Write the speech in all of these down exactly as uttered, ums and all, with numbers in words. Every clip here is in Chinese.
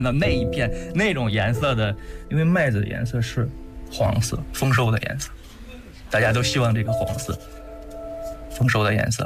那那一片那种颜色的，因为麦子的颜色是黄色，丰收的颜色，大家都希望这个黄色，丰收的颜色。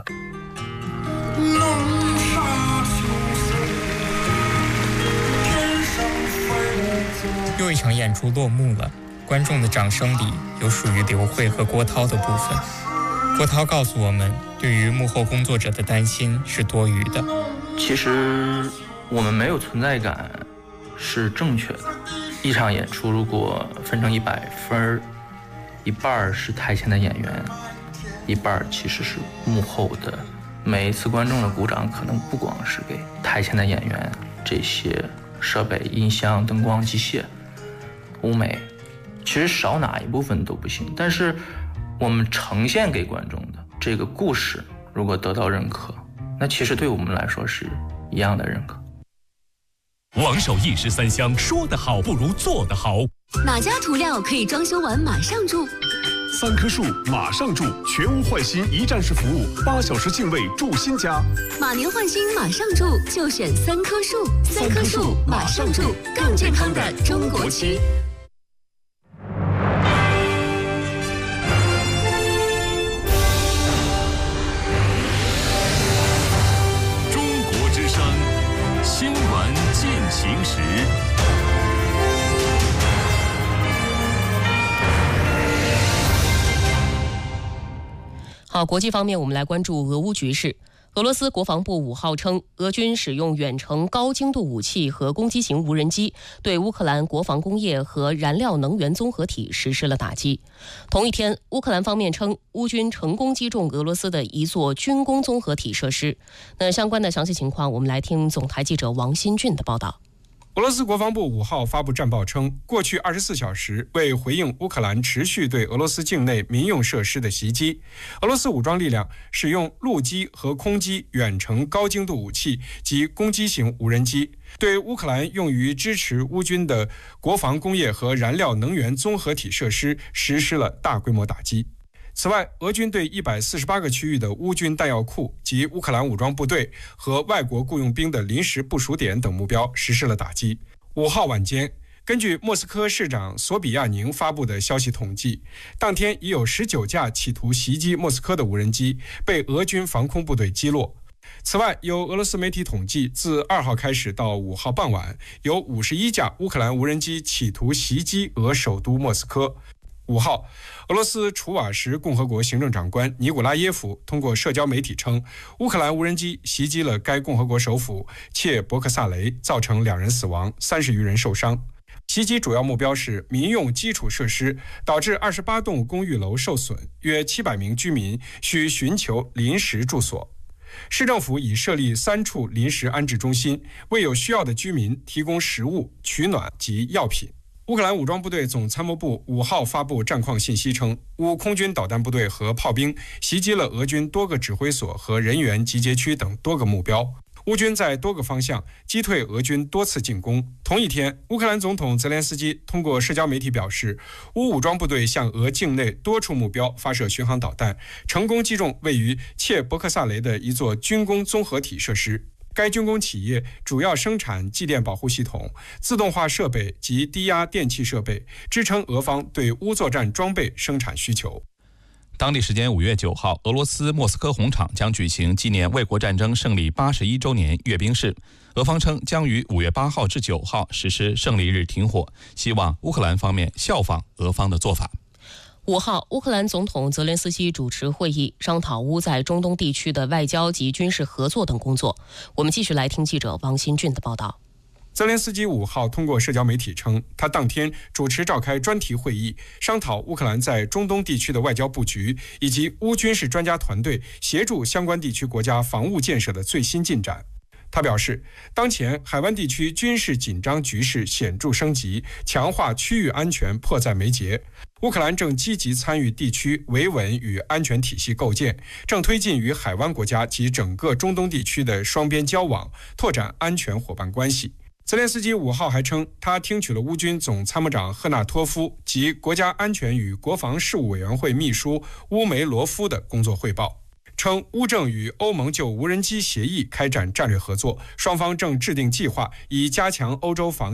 又一场演出落幕了，观众的掌声里有属于刘慧和郭涛的部分。郭涛告诉我们，对于幕后工作者的担心是多余的。 其实我们没有存在感是正确的。一场演出如果分成一百分，一半是台前的演员，一半其实是幕后的。每一次观众的鼓掌可能不光是给台前的演员，这些设备、音箱、灯光、机械、舞美，其实少哪一部分都不行。但是我们呈现给观众的这个故事如果得到认可，那其实对我们来说是一样的认可。 王守一石三香，说得好不如做得好。 哪家涂料可以装修完马上住？ 三棵树马上住，全屋换新一站式服务，八小时净位住新家。 马年换新马上住，就选三棵树。三棵树马上住，更健康的中国区。 中国之声，新闻进行时。 好，国际方面，我们来关注俄乌局势。俄罗斯国防部五号称，俄军使用远程高精度武器和攻击型无人机，对乌克兰国防工业和燃料能源综合体实施了打击。同一天，乌克兰方面称，乌军成功击中俄罗斯的一座军工综合体设施。那相关的详细情况，我们来听总台记者王新俊的报道。 俄罗斯国防部五号发布战报称，过去二十四小时，为回应乌克兰持续对俄罗斯境内民用设施的袭击，俄罗斯武装力量使用陆基和空基远程高精度武器及攻击型无人机，对乌克兰用于支持乌军的国防工业和燃料能源综合体设施实施了大规模打击。此外，俄军对一百四十八个区域的乌军弹药库及乌克兰武装部队和外国雇佣兵的临时部署点等目标实施了打击。五号晚间，根据莫斯科市长索比亚宁发布的消息统计，当天已有十九架企图袭击莫斯科的无人机被俄军防空部队击落。此外，有俄罗斯媒体统计，自二号开始到五号傍晚，有五十一架乌克兰无人机企图袭击俄首都莫斯科。五号，俄罗斯楚瓦什共和国行政长官尼古拉耶夫通过社交媒体称，乌克兰无人机袭击了该共和国首府切博克萨雷，造成两人死亡，三十余人受伤。袭击主要目标是民用基础设施，导致二十八栋公寓楼受损，约七百名居民需寻求临时住所。市政府已设立三处临时安置中心，为有需要的居民提供食物、取暖及药品。乌克兰武装部队总参谋部五号发布战况信息称，乌空军导弹部队和炮兵袭击了俄军多个指挥所和人员集结区等多个目标。乌军在多个方向击退俄军多次进攻。同一天，乌克兰总统泽连斯基通过社交媒体表示，乌武装部队向俄境内多处目标发射巡航导弹，成功击中位于切博克萨雷的一座军工综合体设施。该军工企业主要生产继电保护系统、自动化设备及低压电气设备，支撑俄方对乌作战装备生产需求。 当地时间五月九号，俄罗斯莫斯科红场将举行纪念卫国战争胜利八十一周年阅兵式。俄方称将于五月八号至九号实施胜利日停火，希望乌克兰方面效仿俄方的做法。 五号，乌克兰总统泽连斯基主持会议，商讨乌在中东地区的外交及军事合作等工作。我们继续来听记者王新俊的报道。 泽连斯基五号通过社交媒体称，他当天主持召开专题会议，商讨乌克兰在中东地区的外交布局，以及乌军事专家团队协助相关地区国家防务建设的最新进展。他表示，当前海湾地区军事紧张局势显著升级，强化区域安全迫在眉睫。乌克兰正积极参与地区维稳与安全体系构建，正推进与海湾国家及整个中东地区的双边交往，拓展安全伙伴关系。泽连斯基五号还称，他听取了乌军总参谋长赫纳托夫及国家安全与国防事务委员会秘书乌梅罗夫的工作汇报。 称乌正与欧盟就无人机协议开展战略合作，双方正制定计划，以加强欧洲防